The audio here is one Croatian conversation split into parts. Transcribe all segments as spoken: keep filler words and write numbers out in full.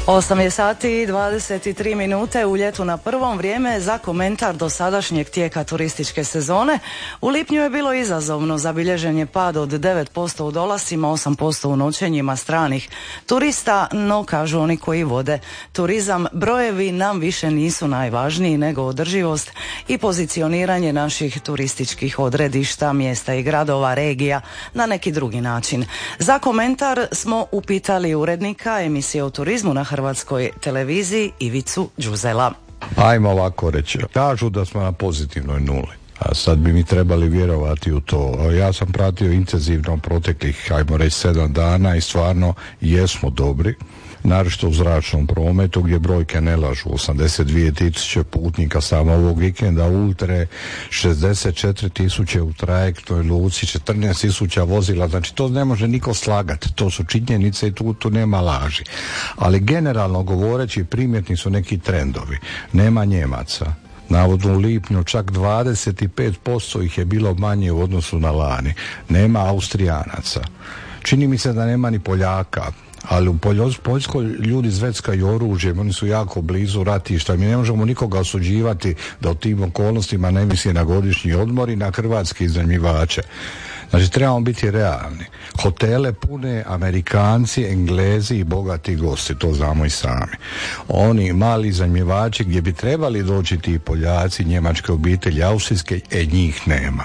osam je sati i dvadeset tri minute u ljetu na prvom. Vrijeme za komentar dosadašnjeg tijeka turističke sezone. U lipnju je bilo izazovno, zabilježen je pad od devet posto u dolascima, osam posto u noćenjima stranih turista, no kažu oni koji vode turizam, brojevi nam više nisu najvažniji nego održivost i pozicioniranje naših turističkih odredišta, mjesta i gradova, regija na neki drugi način. Za komentar smo upitali urednika emisije o turizmu na Hrvatskoj televiziji Ivicu Đuzela. Ajmo ovako reći. Kažu da smo na pozitivnoj nuli. A sad bi mi trebali vjerovati u to. Ja sam pratio intenzivno proteklih, ajmo reći, sedam dana i stvarno jesmo dobri. Naročito u zračnom prometu gdje brojke ne lažu. osamdeset dvije tisuće putnika samo ovog vikenda, ultre šezdeset četiri tisuće u trajektnoj luci, četrnaest tisuća vozila. Znači to ne može niko slagati. To su činjenice i tu, tu nema laži. Ali generalno govoreći primjetni su neki trendovi. Nema Njemaca. Navodno u lipnju čak dvadeset pet posto ih je bilo manje u odnosu na lani. Nema Austrijanaca. Čini mi se da nema ni Poljaka. Ali u Poljskoj ljudi zveckaju oružjem, oni su jako blizu ratišta. Mi ne možemo nikoga osuđivati da u tim okolnostima ne misli na godišnji odmor i na hrvatske iznajmljivače. Znači trebamo biti realni. Hotele pune Amerikanci, Englezi i bogati gosti, to znamo i sami. Oni mali iznajmljivači gdje bi trebali doći ti Poljaci, njemačke obitelji, austrijske, e njih nema.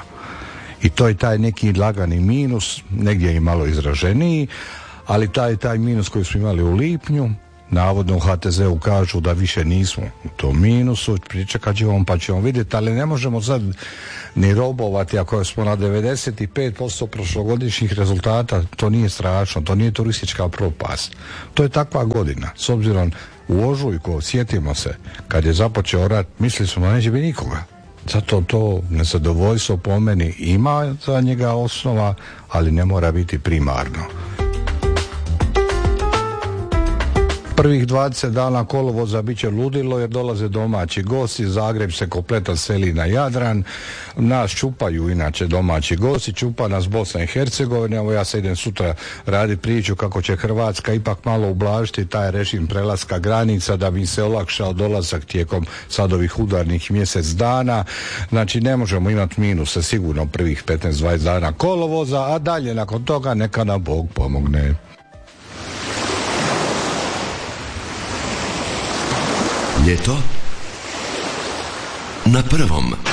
I to je taj neki lagani minus, negdje i malo izraženiji, ali taj taj minus koji smo imali u lipnju, navodno u ha te zeu kažu da više nismo u tom minusu, pričekat ćemo pa ćemo vidjeti, ali ne možemo sad ni robovati ako smo na devedeset pet posto prošlogodišnjih rezultata. To nije strašno, to nije turistička propast, to je takva godina. S obzirom u ožujku, sjetimo se, kad je započeo rat, mislili smo da neće biti nikoga. Zato to nezadovoljstvo po meni ima za njega osnova, ali ne mora biti primarno. Prvih dvadeset dana kolovoza bit će ludilo jer dolaze domaći gosti, Zagreb se kompletan seli na Jadran, nas čupaju inače domaći gosti, čupa nas Bosna i Hercegovina. Evo ja se idem sutra raditi priču kako će Hrvatska ipak malo ublažiti taj režim prelaska granica da bi se olakšao dolazak tijekom sad ovih udarnih mjesec dana. Znači ne možemo imati minuse sigurno prvih petnaest dvadeset dana kolovoza, a dalje nakon toga neka nam Bog pomogne. Ljeto na prvom.